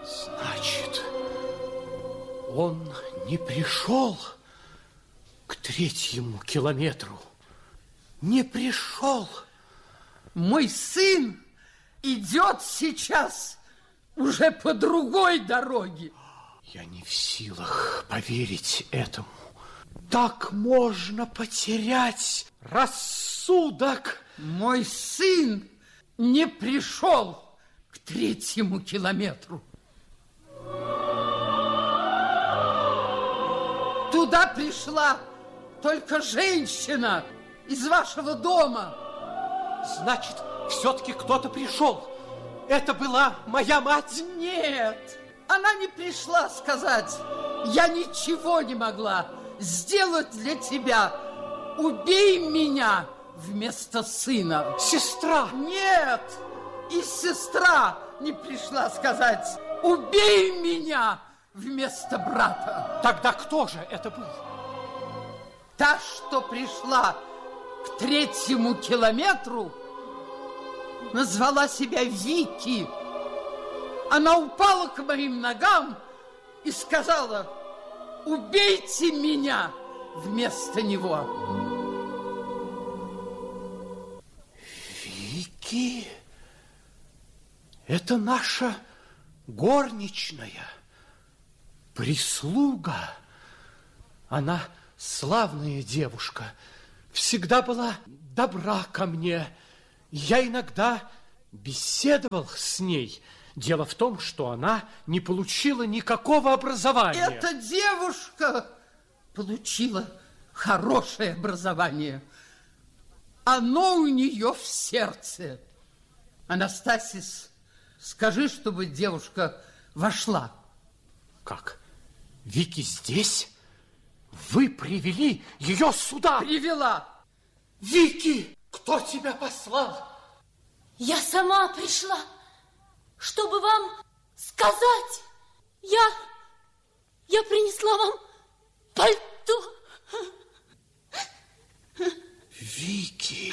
Значит, он не пришел к 3-му километру. Не пришел. Мой сын идет сейчас уже по другой дороге. Я не в силах поверить этому. Так можно потерять рассудок. Мой сын не пришел к 3-му километру. Туда пришла только женщина из вашего дома. Значит, все-таки кто-то пришел. Это была моя мать? Нет, она не пришла сказать: я ничего не могла сделать для тебя. Убей меня вместо сына. Сестра? Нет, и сестра не пришла сказать: убей меня вместо брата. Тогда кто же это был? Та, что пришла к 3-му километру, назвала себя Вики. Она упала к моим ногам и сказала: убейте меня вместо него. Вики? Это наша горничная, прислуга. Она славная девушка, всегда была добра ко мне. Я иногда беседовал с ней. Дело в том, что она не получила никакого образования. Эта девушка получила хорошее образование. Оно у нее в сердце. Анастасис, скажи, чтобы девушка вошла. Как? Вики здесь? Вы привели ее сюда? Привела. Вики, кто тебя послал? Я сама пришла, чтобы вам сказать. Я принесла вам пальто. Вики.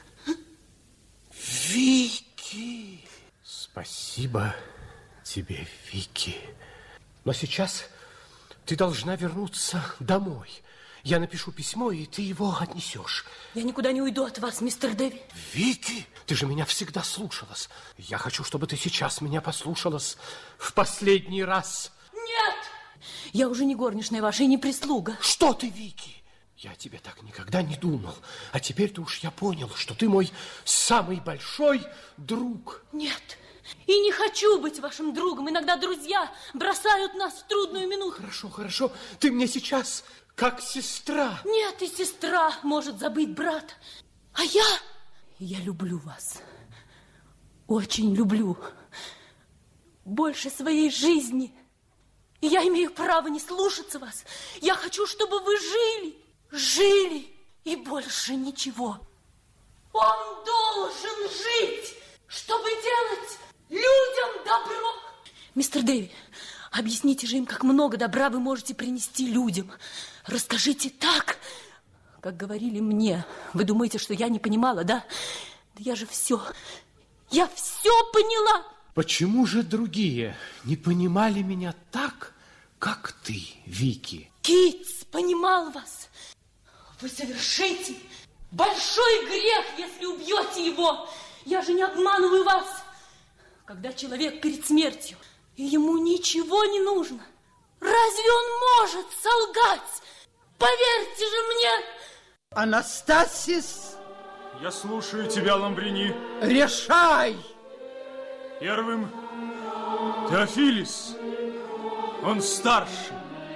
Вики. Спасибо тебе, Вики. Но сейчас ты должна вернуться домой. Я напишу письмо, и ты его отнесешь. Я никуда не уйду от вас, мистер Дэви. Вики, ты же меня всегда слушалась. Я хочу, чтобы ты сейчас меня послушалась в последний раз. Нет! Я уже не горничная ваша и не прислуга. Что ты, Вики? Я о тебе так никогда не думал. А теперь-то уж я понял, что ты мой самый большой друг. Нет, и не хочу быть вашим другом. Иногда друзья бросают нас в трудную минуту. Хорошо, хорошо. Ты мне сейчас как сестра. Нет, и сестра может забыть брата. А я люблю вас. Очень люблю. Больше своей жизни. И я имею право не слушаться вас. Я хочу, чтобы вы жили и больше ничего. Он должен жить, чтобы делать людям добро. Мистер Дэви, объясните же им, как много добра вы можете принести людям. Расскажите так, как говорили мне. Вы думаете, что я не понимала, да? Да я все поняла. Почему же другие не понимали меня так, как ты, Вики? Китс понимал вас. Вы совершите большой грех, если убьете его. Я же не обманываю вас. Когда человек перед смертью, и ему ничего не нужно, разве он может солгать? Поверьте же мне. Анастасис. Я слушаю тебя, Ламбрини. Решай. Первым Теофилис. Он старше.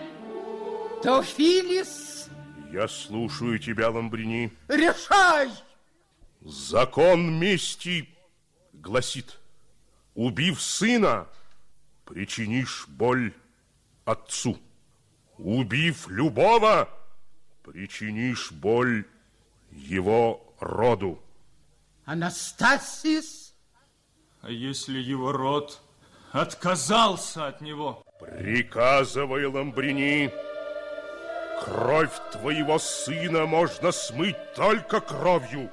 Теофилис. Я слушаю тебя, Ламбрини. Решай. Закон мести гласит: убив сына, причинишь боль отцу. Убив любого, причинишь боль его роду. Анастасис. А если его род отказался от него? Приказывай, Ламбрини. Кровь твоего сына можно смыть только кровью,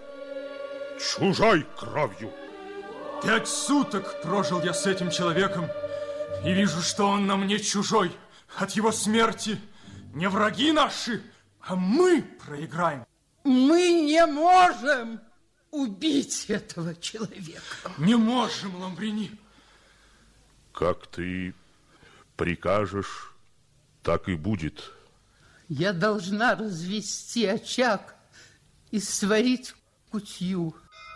чужой кровью. 5 суток прожил я с этим человеком, И вижу, что он на мне чужой. От его смерти не враги наши, а мы проиграем. Мы не можем убить этого человека. Не можем, Ламбрини. Как ты прикажешь, так и будет. Я должна развести очаг и сварить кутью.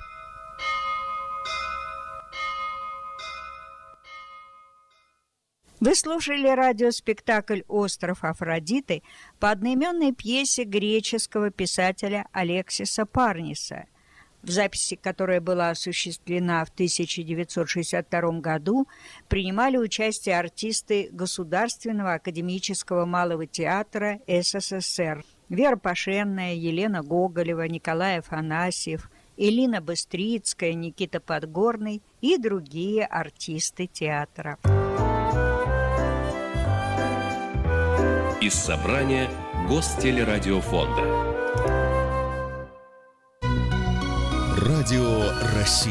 Вы слушали радиоспектакль «Остров Афродиты» по одноименной пьесе греческого писателя Алексиса Парниса, в записи, которая была осуществлена в 1962 году, принимали участие артисты Государственного академического малого театра СССР: Вера Пашенная, Елена Гоголева, Николай Афанасьев, Элина Быстрицкая, Никита Подгорный и другие артисты театра. Из собрания Гостелерадиофонда. Радио России.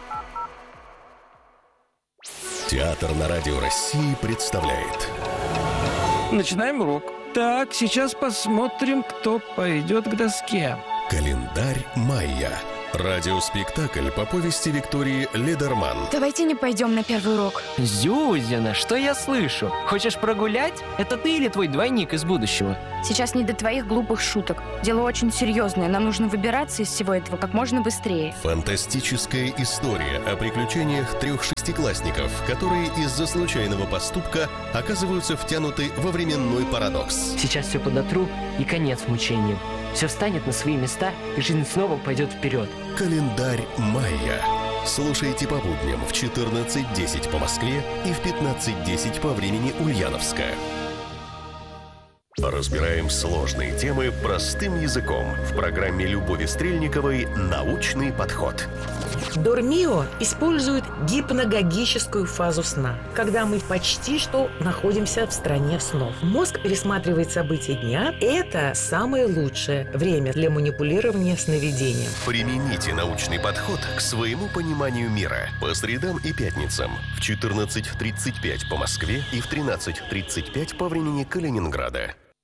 Театр на Радио России представляет. Начинаем урок. Так, сейчас посмотрим, кто пойдет к доске. Календарь майя. Радиоспектакль по повести Виктории Ледерман. Давайте не пойдем на первый урок. Зюзина, что я слышу? Хочешь прогулять? Это ты или твой двойник из будущего? Сейчас не до твоих глупых шуток. Дело очень серьезное. Нам нужно выбираться из всего этого как можно быстрее. Фантастическая история о приключениях 3 шестиклассников, которые из-за случайного поступка оказываются втянуты во временной парадокс. Сейчас все подотру и конец мучениям. Все встанет на свои места, и жизнь снова пойдет вперед. Календарь майя. Слушайте по будням в 14:10 по Москве и в 15:10 по времени Ульяновска. Разбираем сложные темы простым языком в программе Любови Стрельниковой «Научный подход». Дормио использует гипногогическую фазу сна, когда мы почти что находимся в стране снов. Мозг пересматривает события дня. Это самое лучшее время для манипулирования сновидением. Примените научный подход к своему пониманию мира по средам и пятницам в 14:35 по Москве и в 13:35 по времени Калининграда.